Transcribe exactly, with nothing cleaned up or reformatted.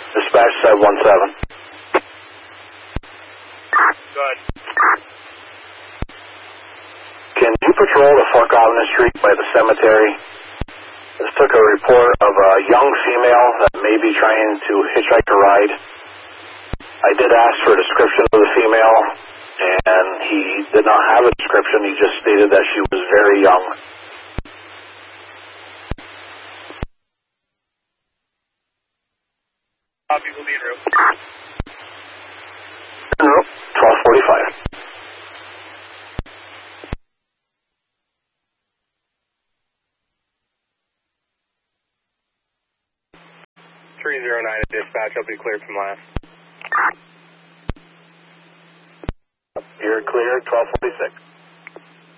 Dispatch seven one seven. Good. Can you patrol the Fork Avenue Street by the cemetery? This took a report of a young female that may be trying to hitchhike a ride. I did ask for a description of the female, and he did not have a description. He just stated that she was very young. Copy, we'll be en route. En route, twelve forty-five. three zero nine dispatch, I'll be cleared from last. You're clear, twelve forty-six.